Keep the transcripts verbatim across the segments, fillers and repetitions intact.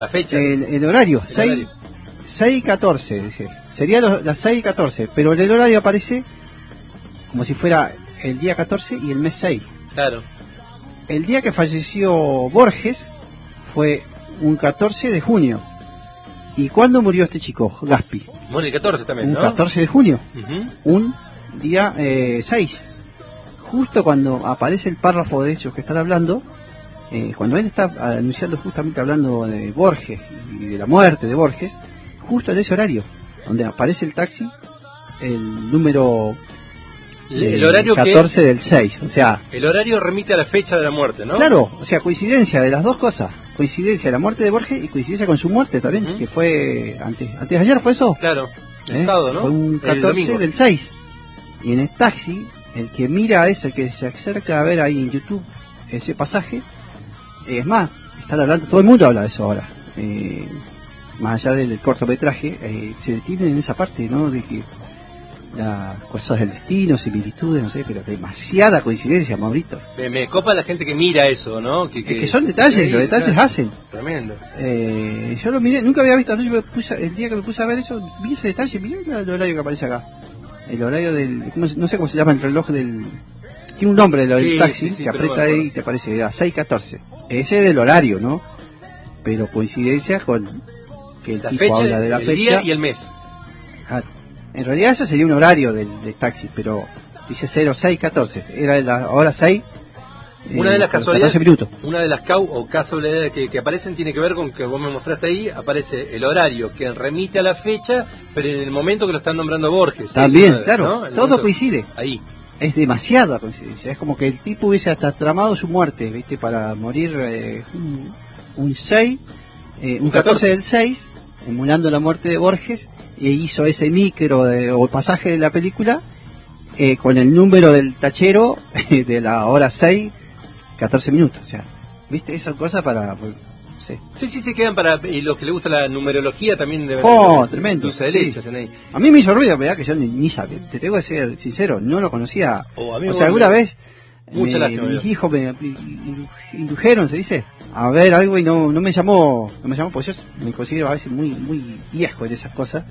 La fecha. El, el horario, El seis y catorce, dice. Sería los, las seis y catorce, pero el horario aparece como si fuera el día catorce y el mes seis. Claro. El día que falleció Borges fue un catorce de junio. ¿Y cuándo murió este chico, Gaspi? Bueno, el catorce también, Un ¿no? catorce de junio. Uh-huh. Un día eh, seis. Justo cuando aparece el párrafo de hechos que están hablando, eh, cuando él está anunciando, justamente hablando de Borges y de la muerte de Borges, justo en ese horario, donde aparece el taxi, el número el, el horario catorce que, del seis, o sea... El horario remite a la fecha de la muerte, ¿no? Claro, o sea, coincidencia de las dos cosas. Coincidencia de la muerte de Borges y coincidencia con su muerte también, uh-huh. que fue antes, antes de ayer, ¿fue eso? Claro, el ¿Eh? sábado, ¿no? Fue un catorce del seis. Y en el taxi, el que mira eso, el que se acerca a ver ahí en YouTube ese pasaje, es más, están hablando, todo el mundo habla de eso ahora. Eh, más allá del cortometraje, eh, se detiene en esa parte, ¿no? De que las cosas del destino, similitudes, no sé, pero demasiada coincidencia, Maurito. Me, me copa la gente que mira eso, ¿no? Que, que, es que son detalles, sí, los detalles claro, hacen. Tremendo. Eh, yo lo miré, nunca había visto, ¿no? Yo me puse, el día que me puse a ver eso, vi ese detalle, miré el horario que aparece acá. El horario del, no sé cómo se llama el reloj del... Tiene un nombre del sí, taxi, sí, sí, que aprieta bueno, ahí y te aparece a seis catorce. Ese es el horario, ¿no? Pero coincidencia con que el la tipo fecha, habla de la el fecha. Día y el mes. Ah, en realidad eso sería un horario del, del taxi, pero dice cero seis catorce. Era la hora seis. Una eh, de las casualidades, minutos. una de las cau o casualidades que, que aparecen tiene que ver con que vos me mostraste ahí, aparece el horario que remite a la fecha, pero en el momento que lo están nombrando Borges. También, una, claro, ¿no? todo momento, coincide. Ahí. Es demasiada coincidencia, es como que el tipo hubiese hasta tramado su muerte, ¿viste? Para morir eh, un, un seis, eh, un catorce del seis, emulando la muerte de Borges, e hizo ese micro de, o pasaje de la película eh, con el número del tachero eh, de la hora seis, catorce minutos, o sea, ¿viste? Esa cosa para... Sí. sí, sí, se quedan para... Y los que les gusta la numerología también deben... ¡Oh, tremendo! Dulce de leche, sí. Ahí. A mí me hizo ruido, ¿verdad? Que yo ni, ni sabía, te tengo que ser sincero, no lo conocía. Oh, a mí o sea, alguna me... vez Mucha me, lástima, mis hijos me indujeron, se dice, a ver algo y no, no me llamó, no me llamó, porque yo me considero a veces muy, muy viejo en esas cosas.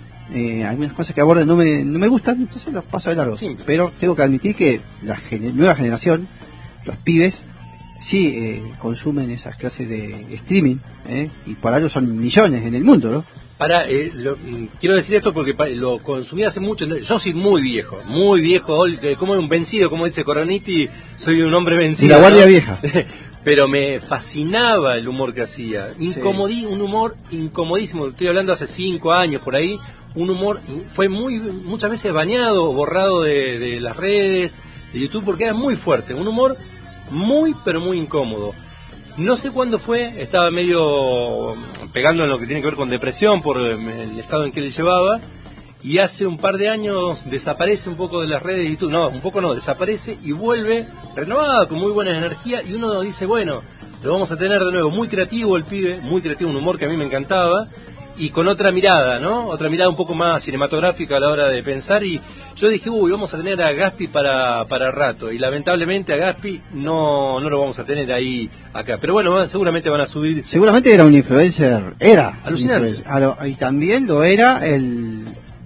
Eh, algunas cosas que abordan no me, no me gustan, entonces los paso de largo. Sí. Pero tengo que admitir que la gener- nueva generación, los pibes, sí eh, consumen esas clases de streaming, ¿eh? Y para ellos son millones en el mundo, ¿no? Para, eh, lo, quiero decir esto porque pa, lo consumí hace mucho. Yo soy muy viejo, muy viejo, como un vencido, como dice Coroniti, soy un hombre vencido. Y la guardia ¿no? vieja. Pero me fascinaba el humor que hacía. Incomodí, sí. Un humor incomodísimo. Estoy hablando hace cinco años por ahí. Un humor fue muy muchas veces bañado, borrado de, de las redes, de YouTube, porque era muy fuerte. Un humor muy, pero muy incómodo. No sé cuándo fue, estaba medio pegando en lo que tiene que ver con depresión por el estado en que él llevaba, y hace un par de años desaparece un poco de las redes de YouTube, no, un poco no, desaparece y vuelve renovado, con muy buena energía, y uno dice, bueno, lo vamos a tener de nuevo, muy creativo el pibe, muy creativo, un humor que a mí me encantaba, y con otra mirada, ¿no? Otra mirada un poco más cinematográfica a la hora de pensar, y yo dije, uy, vamos a tener a Gaspi para, para rato, y lamentablemente a Gaspi no, no lo vamos a tener ahí, acá. Pero bueno, seguramente van a subir. Seguramente era un influencer, era. Alucinante. Influencer. Y también lo era el,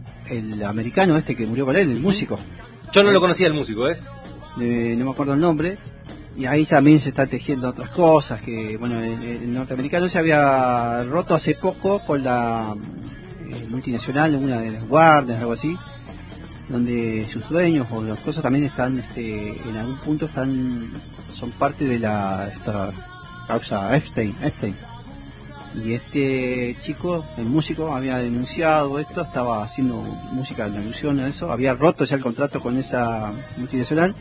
el americano este que murió con él, el músico. Yo no lo conocía el músico, ¿eh? Eh, no me acuerdo el nombre. Y ahí también se están tejiendo otras cosas, que bueno, el, el norteamericano se había roto hace poco con la eh, multinacional, una de las guardias, algo así, donde sus dueños o las cosas también están, este, en algún punto están, son parte de la esta causa Epstein, Epstein. Y este chico, el músico, había denunciado esto, estaba haciendo música en alusión a eso, había roto ya el contrato con esa multinacional.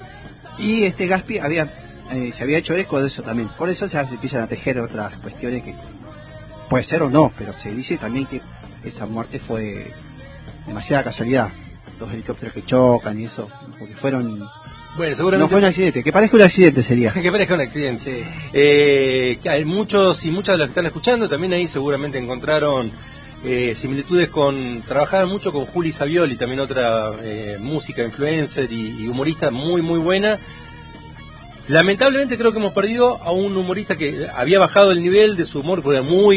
Y este Gaspi había eh, se había hecho eco de eso también. Por eso se empiezan a tejer otras cuestiones que puede ser o no, pero se dice también que esa muerte fue demasiada casualidad. Los helicópteros que chocan y eso, porque fueron... Bueno, seguramente... No fue un accidente, que parezca un accidente sería. que parezca un accidente. Sí. Eh, hay muchos y muchas de los que están escuchando, también ahí seguramente encontraron eh, similitudes con... Trabajaban mucho con Juli Savioli, también otra eh, música, influencer y, y humorista muy, muy buena. Lamentablemente creo que hemos perdido a un humorista que había bajado el nivel de su humor, porque era muy